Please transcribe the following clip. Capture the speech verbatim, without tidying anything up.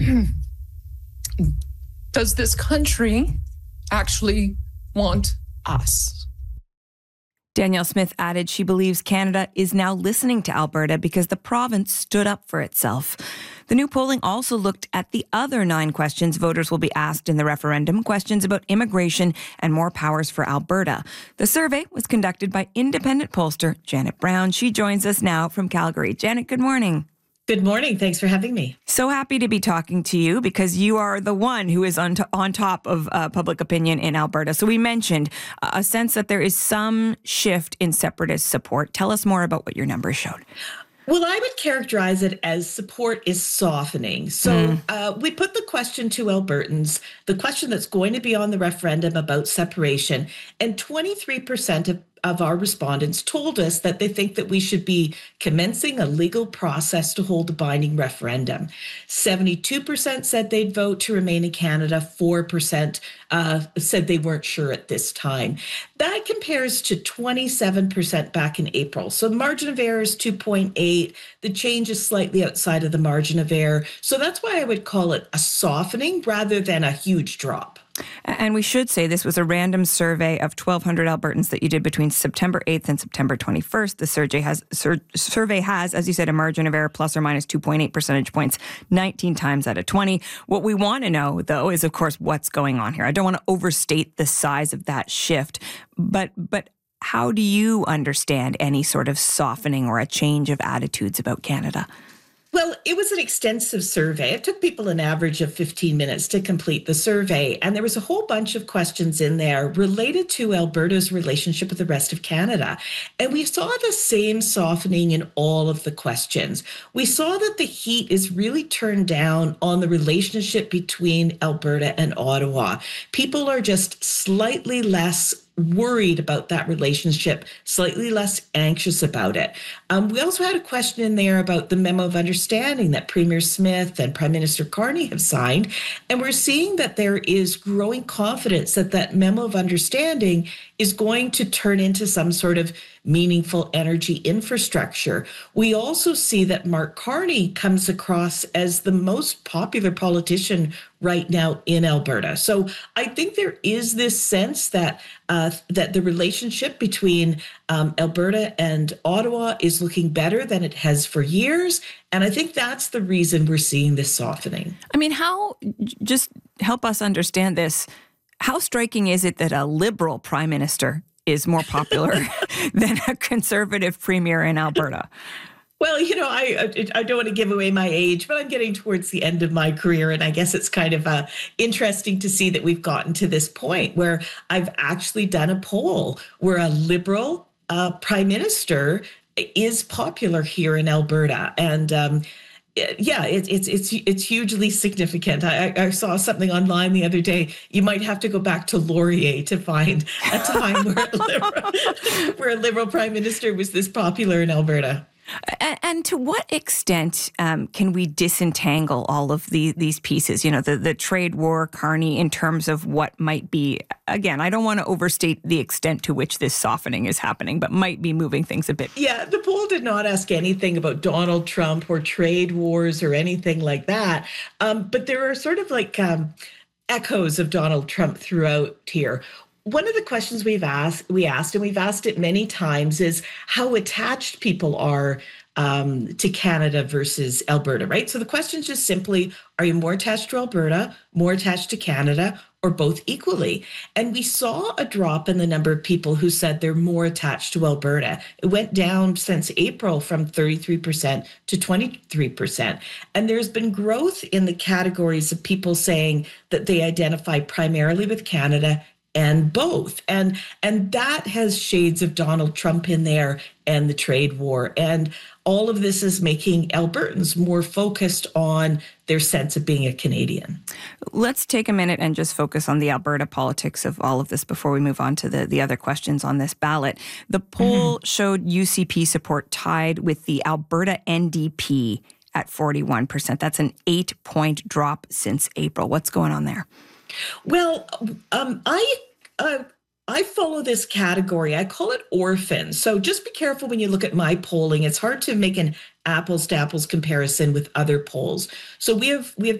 does this country actually want us? Danielle Smith added she believes Canada is now listening to Alberta because the province stood up for itself. The new polling also looked at the other nine questions voters will be asked in the referendum, questions about immigration and more powers for Alberta. The survey was conducted by independent pollster Janet Brown. She joins us now from Calgary. Janet, good morning. Good morning. Thanks for having me. So happy to be talking to you because you are the one who is on, to- on top of uh, public opinion in Alberta. So we mentioned uh, a sense that there is some shift in separatist support. Tell us more about what your numbers showed. Well, I would characterize it as support is softening. So mm. uh, we put the question to Albertans, the question that's going to be on the referendum about separation, and twenty-three percent of of our respondents told us that they think that we should be commencing a legal process to hold a binding referendum. seventy-two percent said they'd vote to remain in Canada. four percent uh, said they weren't sure at this time. That compares to twenty-seven percent back in April. So the margin of error is two point eight. The change is slightly outside of the margin of error. So that's why I would call it a softening rather than a huge drop. And we should say this was a random survey of twelve hundred Albertans that you did between September eighth and September twenty-first. The survey has, sur- survey has, as you said, a margin of error plus or minus two point eight percentage points, nineteen times out of twenty. What we want to know, though, is, of course, what's going on here. I don't want to overstate the size of that shift, but but how do you understand any sort of softening or a change of attitudes about Canada? Well, it was an extensive survey. It took people an average of fifteen minutes to complete the survey. And there was a whole bunch of questions in there related to Alberta's relationship with the rest of Canada. And we saw the same softening in all of the questions. We saw that the heat is really turned down on the relationship between Alberta and Ottawa. People are just slightly less worried about that relationship, slightly less anxious about it. Um, we also had a question in there about the memo of understanding that Premier Smith and Prime Minister Carney have signed. And we're seeing that there is growing confidence that that memo of understanding is going to turn into some sort of meaningful energy infrastructure. We also see that Mark Carney comes across as the most popular politician right now in Alberta. So I think there is this sense that uh, that the relationship between um, Alberta and Ottawa is looking better than it has for years. And I think that's the reason we're seeing this softening. I mean, how, just help us understand this, how striking is it that a Liberal Prime Minister is more popular than a Conservative Premier in Alberta? Well, you know, I I don't want to give away my age, but I'm getting towards the end of my career. And I guess it's kind of uh, interesting to see that we've gotten to this point where I've actually done a poll where a Liberal uh, Prime Minister is popular here in Alberta. And um yeah, it, it's it's it's hugely significant. I, I saw something online the other day. You might have to go back to Laurier to find a time where a liberal, where a Liberal Prime Minister was this popular in Alberta. And, and to what extent um, can we disentangle all of the, these pieces? You know, the, the trade war, Carney, in terms of what might be, again, I don't want to overstate the extent to which this softening is happening, but might be moving things a bit. Yeah, the poll did not ask anything about Donald Trump or trade wars or anything like that. Um, but there are sort of like um, echoes of Donald Trump throughout here. One of the questions we've asked, we asked, and we've asked it many times, is how attached people are um, to Canada versus Alberta, right? So the question is just simply, are you more attached to Alberta, more attached to Canada, or both equally? And we saw a drop in the number of people who said they're more attached to Alberta. It went down since April from thirty-three percent to twenty-three percent. And there's been growth in the categories of people saying that they identify primarily with Canada and both. And and that has shades of Donald Trump in there and the trade war. And all of this is making Albertans more focused on their sense of being a Canadian. Let's take a minute and just focus on the Alberta politics of all of this before we move on to the, the other questions on this ballot. The poll mm-hmm. showed U C P support tied with the Alberta N D P at forty-one percent. That's an eight-point drop since April. What's going on there? Well, um, I uh, I follow this category. I call it orphan. So just be careful when you look at my polling. It's hard to make an apples to apples comparison with other polls. So we have we have